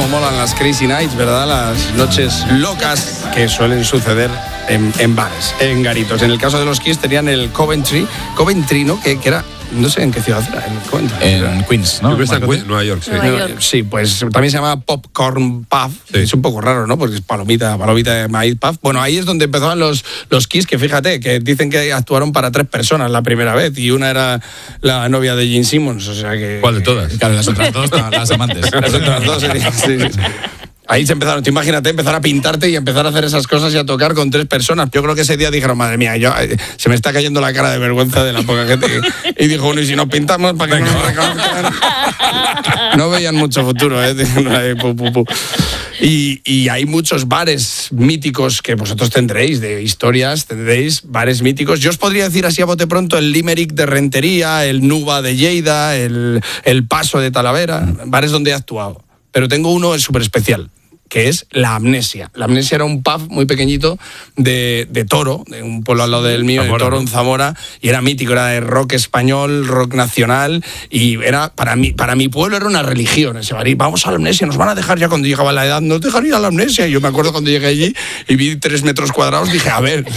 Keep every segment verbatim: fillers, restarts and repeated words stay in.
cómo molan las Crazy Nights, ¿verdad? Las noches locas que suelen suceder en, en bares, en garitos. En el caso de los Kiss tenían el Coventry, Coventry, ¿no? Que, que era, no sé en qué ciudad era, en Coventry. En era. Queens, ¿no? Está en Queens, Nueva York, sí. Nueva York. Sí, pues también se llama Popcorn Puff. Sí. Es un poco raro, ¿no? Porque es palomita, palomita de maíz puff. Bueno, ahí es donde empezaban los, los Kiss, que fíjate, que dicen que actuaron para tres personas la primera vez, y una era la novia de Gene Simmons, o sea que... ¿Cuál de todas? Claro, las otras dos, las amantes. Las otras dos, sí, sí, sí. Ahí se empezaron, tú imagínate, empezar a pintarte y empezar a hacer esas cosas y a tocar con tres personas. Yo creo que ese día dijeron, madre mía, yo, eh, se me está cayendo la cara de vergüenza de la poca gente. Y dijo, bueno, y si nos pintamos para que no nos reconozcan. No veían mucho futuro, ¿eh? Y, y hay muchos bares míticos que vosotros tendréis, de historias, tendréis bares míticos. Yo os podría decir así a bote pronto el Limerick de Rentería, el Nuba de Lleida, el, el Paso de Talavera, bares donde he actuado. Pero tengo uno súper especial, que es La Amnesia. La Amnesia era un pub muy pequeñito de, de Toro, de un pueblo al lado del mío, Zamora, de Toro, en Zamora, y era mítico, era de rock español, rock nacional, y era para mí, para mi pueblo era una religión ese bar. Y vamos a La Amnesia, nos van a dejar ya cuando llegaba la edad, nos dejan ir a La Amnesia. Y yo me acuerdo cuando llegué allí y vi tres metros cuadrados, dije, a ver...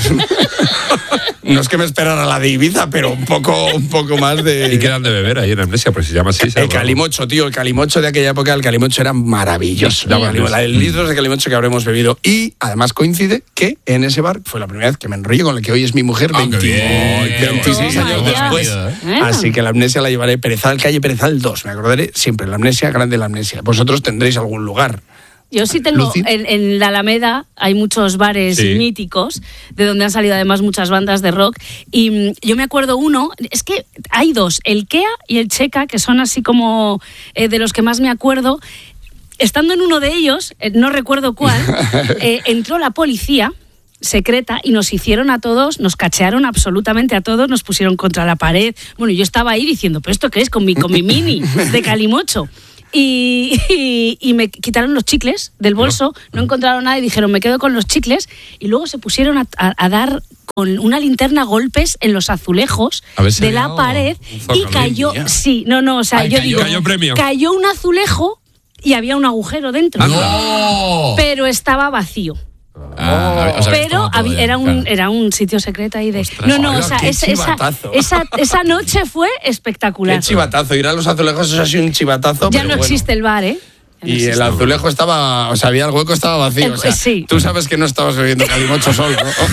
No es que me esperara la de Ibiza, pero un poco, un poco más de... ¿Y qué eran de beber ahí en Amnesia? Pues se llama así. El calimocho, tío, el calimocho de aquella época, el calimocho era maravilloso. La de litros de calimocho que habremos bebido. Y además coincide que en ese bar fue la primera vez que me enrollé con el que hoy es mi mujer, oh, veinte, bien, veintiséis oh, años después. ¿Eh? Así que La Amnesia la llevaré Perezal, calle Perezal dos. Me acordaré siempre, La Amnesia, grande La Amnesia. Vosotros tendréis algún lugar. Yo sí tengo, en, en la Alameda hay muchos bares sí. míticos, de donde han salido además muchas bandas de rock, y yo me acuerdo uno, es que hay dos, el Kea y el Checa, que son así como eh, de los que más me acuerdo. Estando en uno de ellos, eh, no recuerdo cuál, eh, entró la policía secreta y nos hicieron a todos, nos cachearon absolutamente a todos, nos pusieron contra la pared. Bueno, yo estaba ahí diciendo, ¿pero esto qué es? Con mi, con mi mini de calimocho. Y, y, y me quitaron los chicles del bolso, no encontraron nada y dijeron, me quedo con los chicles, y luego se pusieron a, a, a dar con una linterna golpes en los azulejos de la pared y cayó, sí, no, no, o sea, Ay, yo cayó, digo, cayó, premio. cayó un azulejo y había un agujero dentro, ¡no! Pero estaba vacío. Ah, o sea, pero había, era, un, claro. era un sitio secreto ahí de... Ostras, no, no, o sea, esa, esa, esa, esa noche fue espectacular. Qué chivatazo, ir a los azulejos es así un chivatazo. Ya pero no bueno. existe el bar, ¿eh? No y el azulejo estaba, o sea, había el hueco, estaba vacío. El, o sea, sí. Tú sabes que no estabas bebiendo calimocho solo,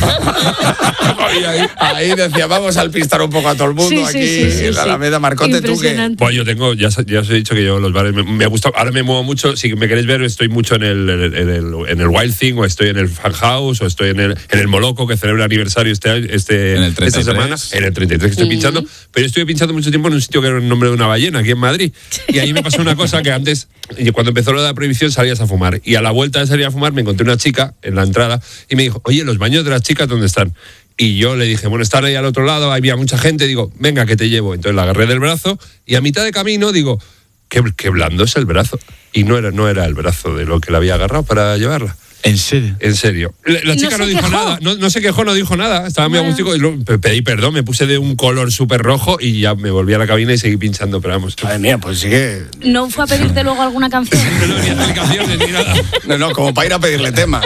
¿no? ahí, ahí decía, vamos a alpistar un poco a todo el mundo, sí, aquí, sí, sí, la Alameda, Marcote, tú que... Pues yo tengo, ya, ya os he dicho que yo los bares me, me ha gustado, ahora me muevo mucho, si me queréis ver, estoy mucho en el, en el, en el, en el Wild Thing, o estoy en el Fan House, o estoy en el, en el Moloco, que celebra aniversario este, este, en el treinta y tres. esta semana, en el treinta y tres que estoy uh-huh. pinchando, pero yo estuve pinchando mucho tiempo en un sitio que era el nombre de una ballena, aquí en Madrid, y ahí me pasó una cosa que antes, cuando empezó lo de la prohibición, salías a fumar, y a la vuelta de salir a fumar me encontré una chica en la entrada y me dijo, oye, ¿los baños de las chicas dónde están? Y yo le dije, bueno, están ahí al otro lado, había mucha gente, digo, venga, que te llevo. Entonces la agarré del brazo y a mitad de camino digo, qué, qué blando es el brazo. Y no era, no era el brazo de lo que la había agarrado para llevarla. ¿En serio? En serio. La, la chica no, no dijo quejó. nada, no, no se quejó, no dijo nada, estaba muy agustico y lo, pedí perdón, me puse de un color súper rojo y ya me volví a la cabina y seguí pinchando, pero vamos. Madre mía, pues sí que... ¿No fue a pedirte luego alguna canción? No, no, ni hacer canciones ni nada. No, no, como para ir a pedirle tema.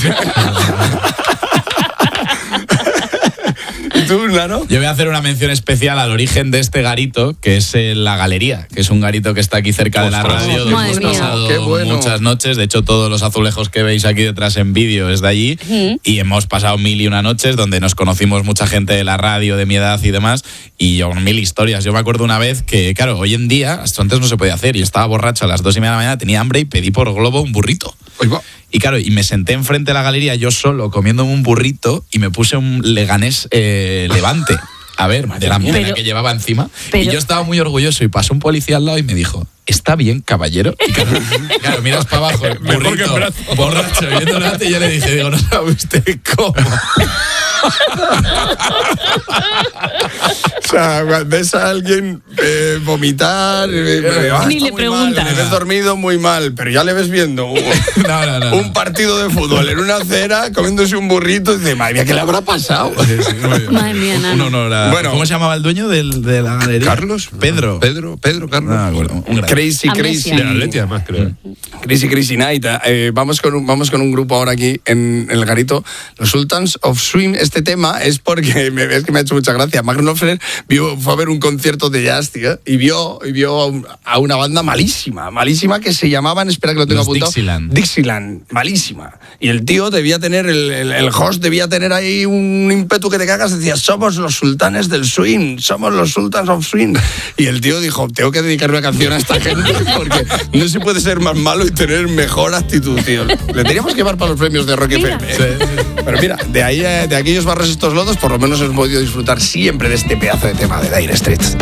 ¿Tú, Nano? Yo voy a hacer una mención especial al origen de este garito, que es La Galería, que es un garito que está aquí cerca Ostras, de la radio, donde hemos pasado Qué bueno. muchas noches. De hecho, todos los azulejos que veis aquí detrás en vídeo es de allí. Uh-huh. Y hemos pasado mil y una noches donde nos conocimos mucha gente de la radio, de mi edad y demás. Y yo, mil historias. Yo me acuerdo una vez que, claro, hoy en día, esto antes no se podía hacer. Yo estaba borracho a las dos y media de la mañana, tenía hambre y pedí por Globo un burrito. Oiga. Y claro, y me senté enfrente de la galería yo solo comiéndome un burrito y me puse un Leganés eh, Levante. A ver, de la antena que llevaba encima. Pero, y yo estaba muy orgulloso y pasó un policía al lado y me dijo, ¿está bien, caballero? Y claro, claro miras para abajo, burrito, borracho, viendo la y yo le dije, digo, no sabe usted cómo. O sea, ves a alguien eh, vomitar, eh, ah, ni le preguntas. Le ves dormido muy mal, pero ya le ves viendo un, no, no, no, un no. partido de fútbol en una acera, comiéndose un burrito, y dice, madre mía, ¿qué le habrá pasado? Sí, sí, madre mía, nada. Bueno, ¿cómo se llamaba el dueño del, de la galería? Carlos. Pedro. Pedro, Pedro, Carlos. Ah, bueno, Creo Crazy, Amnesia. Crazy. De Atleti, además, creo. Crazy, Crazy Night. Eh, vamos, con un, vamos con un grupo ahora aquí en, en el garito. Los Sultans of Swing. Este tema es porque me, es que me ha hecho mucha gracia. Mark Knopfler vio, fue a ver un concierto de jazz, tío, y vio, y vio a, un, a una banda malísima, malísima que se llamaban, espera que lo tengo Los apuntado. Dixieland. Dixieland, malísima. Y el tío debía tener, el, el, el host debía tener ahí un ímpetu que te cagas. Decía, somos los sultanes del swing, somos los Sultans of Swing. Y el tío dijo, tengo que dedicar una canción a esta gente porque no se puede ser más malo y tener mejor actitud, tío. Le teníamos que llevar para los premios de Rock F M. ¿eh? Sí. Pero mira, de ahí de aquellos barros estos lodos, por lo menos hemos podido disfrutar siempre de este pedazo de tema de Dire Straits.